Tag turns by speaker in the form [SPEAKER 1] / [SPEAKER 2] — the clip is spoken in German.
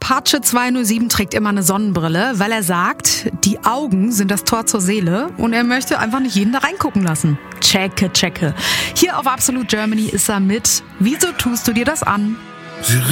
[SPEAKER 1] Apache 207 trägt immer eine Sonnenbrille, weil er sagt, die Augen sind das Tor zur Seele und er möchte einfach nicht jeden da reingucken lassen. Checke. Hier auf Absolute Germany ist er mit Wieso tust du dir das an?